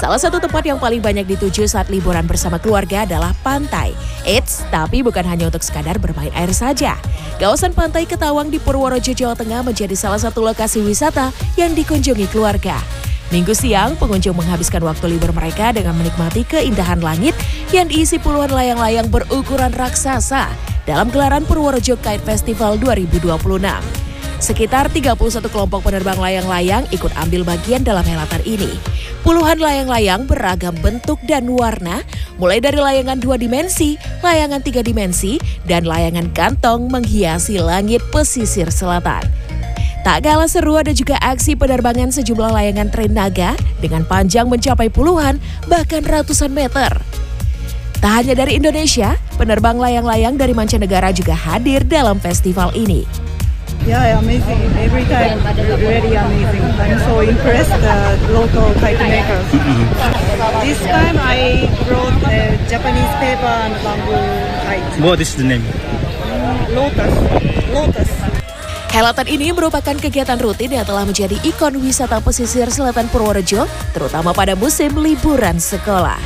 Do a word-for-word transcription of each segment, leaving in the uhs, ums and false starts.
Salah satu tempat yang paling banyak dituju saat liburan bersama keluarga adalah pantai. Eits, tapi bukan hanya untuk sekadar bermain air saja. Kawasan Pantai Ketawang di Purworejo, Jawa Tengah menjadi salah satu lokasi wisata yang dikunjungi keluarga. Minggu siang, pengunjung menghabiskan waktu libur mereka dengan menikmati keindahan langit yang diisi puluhan layang-layang berukuran raksasa dalam gelaran Purworejo Kite Festival dua ribu dua puluh enam. Sekitar tiga puluh satu kelompok penerbang layang-layang ikut ambil bagian dalam helatan ini. Puluhan layang-layang beragam bentuk dan warna, mulai dari layangan dua dimensi, layangan tiga dimensi, dan layangan kantong menghiasi langit pesisir selatan. Tak kalah seru ada juga aksi penerbangan sejumlah layangan tren naga dengan panjang mencapai puluhan bahkan ratusan meter. Tak hanya dari Indonesia, penerbang layang-layang dari mancanegara juga hadir dalam festival ini. Yeah, amazing. Every time, really amazing. I'm so impressed the local kite makers. This time I brought a Japanese paper and bamboo kite. What is the name? Lotus. Lotus. Helatan ini merupakan kegiatan rutin yang telah menjadi ikon wisata pesisir selatan Purworejo, terutama pada musim liburan sekolah.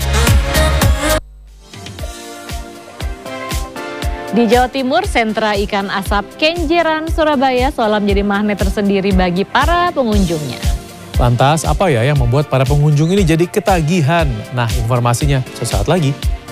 Di Jawa Timur, sentra ikan asap Kenjeran, Surabaya seolah menjadi magnet tersendiri bagi para pengunjungnya. Lantas apa ya yang membuat para pengunjung ini jadi ketagihan? Nah, informasinya sesaat lagi.